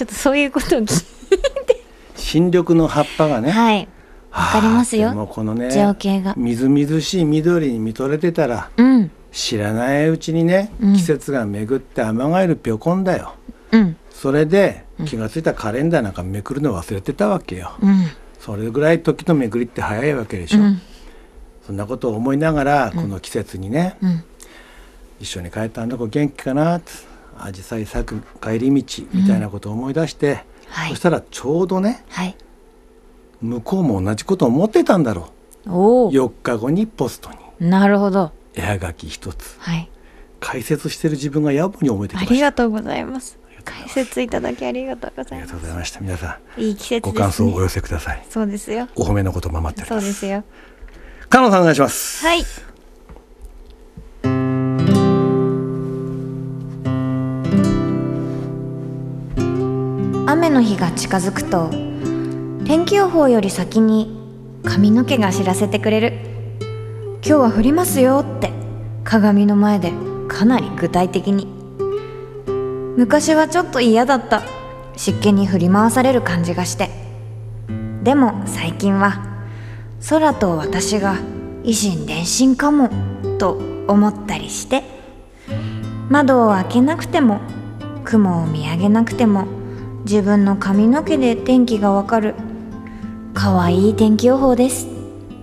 ちょっとそういうことを聞い新緑の葉っぱがね、 はい、わかりますよ。 でもこのね情景がみずみずしい緑に見とれてたら、 うん、 知らないうちにね、季節が巡ってアマガエルぴょこんだよ、 うん、 それで気がついたカレンダーなんかめくるの忘れてたわけよ、 うん、 それぐらい時の巡りって早いわけでしょ、そんなことを思いながら、この季節にね、一緒に帰ったあの子元気かなって、アジサイ咲く帰り道みたいなことを思い出して、そしたらちょうどね、向こうも同じことを思ってたんだろう。4日後にポストになるほど絵はがき一つ、 はい、 解説してる自分が野暮に思えてきました。 ありがとうございます。解説いただきありがとうございます。 ありがとうございました。皆さんいい季節ですね。 ご感想をお寄せください。 そうですよ。 お褒めのことも待っております。 そうですよ。 菅野さんお願いします。 はい。雨の日が近づくと天気予報より先に髪の毛が知らせてくれる。今日は降りますよって鏡の前でかなり具体的に。昔はちょっと嫌だった湿気に振り回される感じがして、でも最近は空と私が以心伝心かもと思ったりして、窓を開けなくても雲を見上げなくても自分の髪の毛で天気がわかるかわいい天気予報です。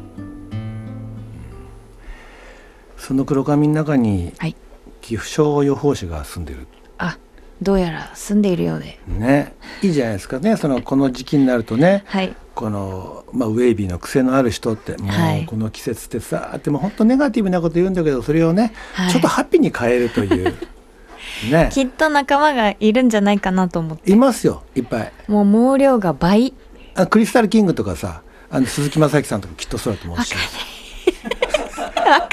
その黒髪の中に岐阜省予報士が住んでる、 あ、どうやら住んでいるようでね、いいじゃないですかね。この時期になるとね、 はい、 この、ウェイビーの癖のある人ってもうこの季節ってさってもう本当ネガティブなこと言うんだけど、それをね、ちょっとハッピーに変えるというね、 きっと仲間がいるんじゃないかなと思って。 いますよ、いっぱい。 もう毛量が倍。 クリスタルキングとかさ、鈴木雅之さんとかきっとそうだと思うし。 分かんなか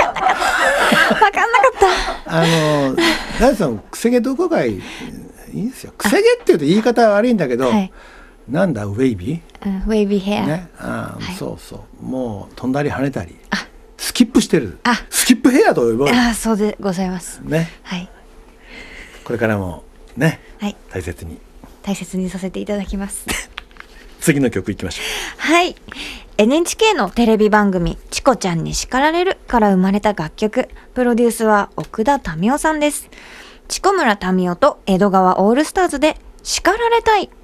った大地さん癖毛どこがいいんですよ。癖毛っていうと言い方は悪いんだけど、なんだウェイビー、 ウェイビーヘアね、そうそう、もう飛んだり跳ねたりスキップしてる、スキップヘアと呼ばれる。 そうでございますね、 はい、 これからもね、 はい、 大切にさせていただきます次の曲いきましょう。 はい、 NHK のテレビ番組チコちゃんに叱られるから生まれた楽曲、プロデュースは奥田民生さんです。チコ村民生と江戸川オールスターズで叱られたい。